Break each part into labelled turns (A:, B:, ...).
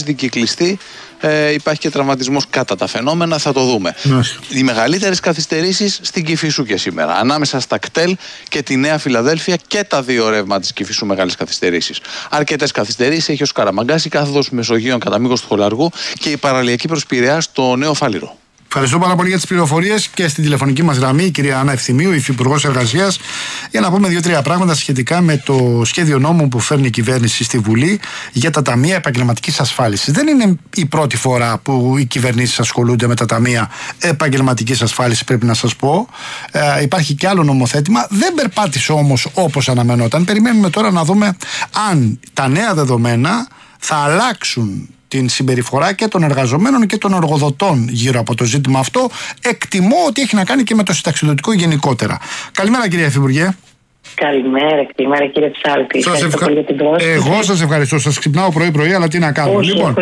A: επιδόσεις, δίκη κλειστή. Υπάρχει και τραυματισμός κατά τα φαινόμενα, θα το δούμε. Οι μεγαλύτερες καθυστερήσεις στην Κηφισού και σήμερα. Ανάμεσα στα κτέλ και τη Νέα Φιλαδέλφια και τα δύο ρεύμα της Κηφισού μεγάλες καθυστερήσεις. Αρκετές καθυστερήσεις έχει ο Σκαραμαγκάς, η κάθοδος Μεσογείων κατά μήκος του Χολαργού και η παραλιακή προς Πειραιά στο Νέο Φάληρο.
B: Ευχαριστώ πάρα πολύ για τις πληροφορίες και στην τηλεφωνική μας γραμμή η κυρία Άννα Ευθυμίου, υφυπουργός Εργασίας, για να πούμε 2-3 πράγματα σχετικά με το σχέδιο νόμου που φέρνει η κυβέρνηση στη Βουλή για τα ταμεία επαγγελματικής ασφάλισης. Δεν είναι η πρώτη φορά που οι κυβερνήσεις ασχολούνται με τα ταμεία επαγγελματικής ασφάλισης, πρέπει να σας πω. Υπάρχει και άλλο νομοθέτημα. Δεν περπάτησε όμως όπως αναμενόταν. Περιμένουμε τώρα να δούμε αν τα νέα δεδομένα θα αλλάξουν την συμπεριφορά και των εργαζομένων και των εργοδοτών γύρω από το ζήτημα αυτό. Εκτιμώ ότι έχει να κάνει και με το συνταξιδοτικό γενικότερα. Καλημέρα, κυρία Υφυπουργέ.
C: Καλημέρα κύριε Ψάλτη.
B: Εγώ σας ευχαριστώ. Σας ξυπνάω πρωί-πρωί, αλλά τι να κάνω.
C: Όχι,
B: λοιπόν,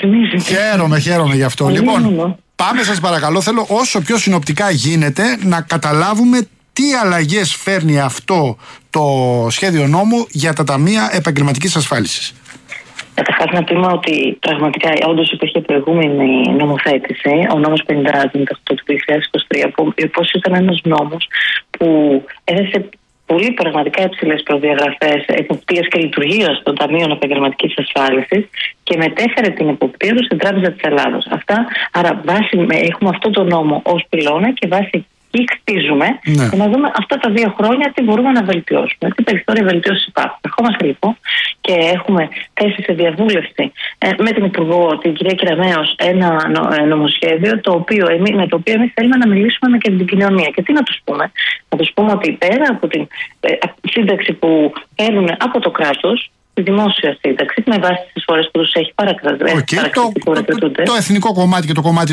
B: χαίρομαι γι' αυτό. Λοιπόν, πάμε, σας παρακαλώ. Θέλω όσο πιο συνοπτικά γίνεται να καταλάβουμε τι αλλαγές φέρνει αυτό το σχέδιο νόμου για τα ταμεία επαγγελματικής ασφάλισης.
C: Καταρχάς να πούμε ότι πραγματικά όντως υπήρχε προηγούμενη νομοθέτηση, ο νόμος 50 του 2023, που ήταν ένας νόμος που έδεσε πολύ πραγματικά υψηλές προδιαγραφές εποπτείας και λειτουργίας των Ταμείων Επαγγελματικής Ασφάλισης και μετέφερε την εποπτεία του στην Τράπεζα της Ελλάδος. Άρα έχουμε αυτό το νόμο ως πυλώνα και βάσει εκεί χτίζουμε και να δούμε αυτά τα 2 χρόνια τι μπορούμε να βελτιώσουμε, τι περιθώρια βελτιώσεις υπάρχουν. Ερχόμαστε λοιπόν και έχουμε θέσει σε διαβούλευση με την Υπουργό, την κυρία Κεραμέως, ένα νομοσχέδιο με το οποίο εμείς θέλουμε να μιλήσουμε και την κοινωνία. Και τι να τους πούμε? Να τους πούμε ότι πέρα από την σύνταξη που παίρνουν από το κράτος, τη δημόσια σύνταξη, με βάση τις φορές που τους έχει παρακρατούνται.
B: Το εθνικό κομμάτι και το κομμάτι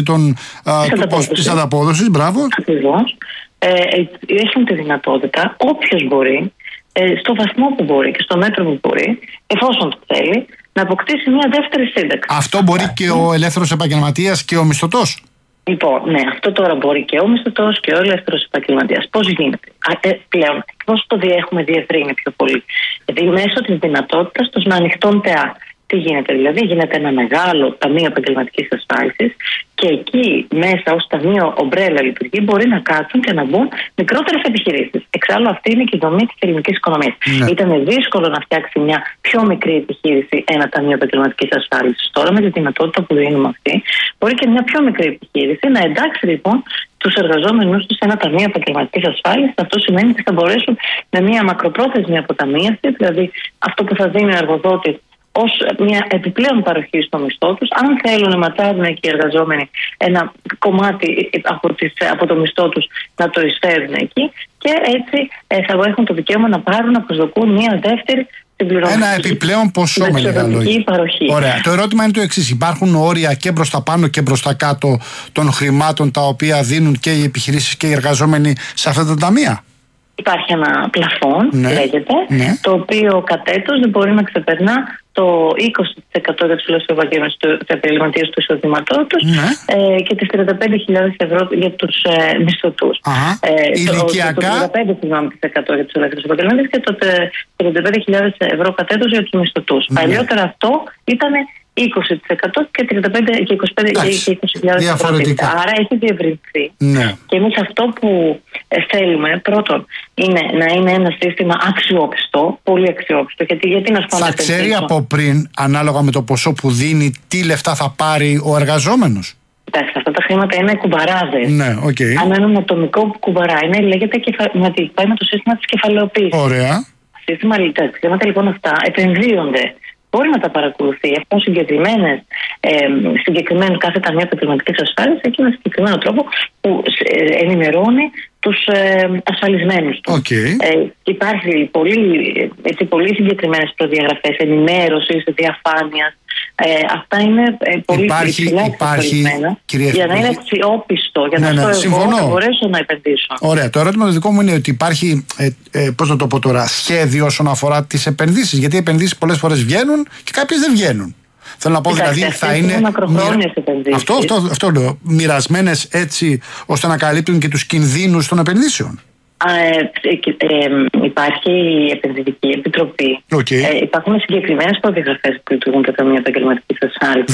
B: της ανταπόδοσης, μπράβο.
C: Ακριβώς. Έχουν τη δυνατότητα, όποιος μπορεί, στο βαθμό που μπορεί και στο μέτρο που μπορεί, εφόσον το θέλει, να αποκτήσει μια δεύτερη σύνταξη.
B: Αυτό μπορεί και ο ελεύθερος επαγγελματίας και ο μισθωτός.
C: Λοιπόν, ναι, αυτό τώρα μπορεί και ο μισθωτός και ο ελεύθερος επαγγελματίας. Πώς γίνεται? Πλέον, πώς το έχουμε διευρύνει πιο πολύ? Δηλαδή, μέσω της δυνατότητας των ανοιχτών ΤΕΑ. Τι γίνεται δηλαδή? Γίνεται ένα μεγάλο ταμείο επαγγελματικής ασφάλισης και εκεί μέσα ως ταμείο ομπρέλα λειτουργεί, μπορεί να κάτσουν και να μπουν μικρότερες επιχειρήσεις. Εξάλλου αυτή είναι και η δομή της ελληνικής οικονομίας. Ήταν δύσκολο να φτιάξει μια πιο μικρή επιχείρηση ένα ταμείο επαγγελματικής ασφάλισης. Τώρα με τη δυνατότητα που δίνουμε αυτή, μπορεί και μια πιο μικρή επιχείρηση να εντάξει λοιπόν τους εργαζόμενους τους σε ένα ταμείο επαγγελματικής ασφάλισης. Αυτό σημαίνει ότι θα μπορέσουν με μια μακροπρόθεσμη αποταμίευση, δηλαδή αυτό που θα δίνει ο εργοδότης ως μια επιπλέον παροχή στο μισθό τους, αν θέλουν να ματσάρουν και οι εργαζόμενοι ένα κομμάτι από το μισθό τους να το εισφέρουν εκεί και έτσι θα έχουν το δικαίωμα να πάρουν, να προσδοκούν μια δεύτερη συμπληρωματική.
B: Ένα επιπλέον ποσό με λίγα λόγια. Ωραία. Το ερώτημα είναι το εξής: υπάρχουν όρια και προς τα πάνω και προς τα κάτω των χρημάτων τα οποία δίνουν και οι επιχειρήσεις και οι εργαζόμενοι σε αυτά τα ταμεία?
C: Υπάρχει ένα πλαφόν, λέγεται, το οποίο κατ' έτος δεν μπορεί να ξεπερνά το 20% για τους επαγγελματίες του εισοδήματός τους και τις 35.000 ευρώ για τους μισθωτούς.
B: Ηλικιακά.
C: Το 35% για τους ελεύθερους επαγγελματίες και το 35.000 ευρώ κατ' έτος για τους μισθωτούς. Παλιότερα αυτό ήταν 20% και 35 και 25 και 20.000 ευρώ. Άρα έχει διευρυνθεί. Και εμείς αυτό που θέλουμε πρώτον είναι να είναι ένα σύστημα αξιόπιστο, πολύ αξιόπιστο. Γιατί να
B: θα ξέρει από πριν, ανάλογα με το ποσό που δίνει, τι λεφτά θα πάρει ο εργαζόμενος?
C: Εντάξει, αυτά τα χρήματα είναι κουμπαράδες.
B: Αν
C: ένα ατομικό κουμπαρά λέγεται πάει με το σύστημα της κεφαλαιοποίησης.
B: Ωραία.
C: Τα χρήματα λοιπόν αυτά επενδύονται. Μπορεί να τα παρακολουθεί. Έχουν συγκεκριμένου κάθε ταμείο επαγγελματικής ασφάλισης εκεί με συγκεκριμένο τρόπο που ενημερώνει τους ασφαλισμένους του. Υπάρχει πολύ συγκεκριμένες προδιαγραφές ενημέρωσης, διαφάνειας. Αυτά είναι πολύ υψηλά εξασφαλισμένα για να είναι αξιόπιστο, για να εγώ να μπορέσω να επενδύσω.
B: Ωραία. Το ερώτημα το δικό μου είναι ότι υπάρχει, πώς να το πω τώρα, σχέδιο όσον αφορά τις επενδύσεις. Γιατί οι επενδύσεις πολλές φορές βγαίνουν και κάποιες δεν βγαίνουν. Θέλω να πω δηλαδή θα είναι
C: μακροχρόνιες επενδύσεις.
B: Αυτό λέω. Μοιρασμένες έτσι ώστε να καλύπτουν και τους κινδύνους των επενδύσεων.
C: Υπάρχει η Επενδυτική Επιτροπή. Υπάρχουν συγκεκριμένες προδιαγραφές που λειτουργούν τα ταμεία επαγγελματικής ασφάλισης.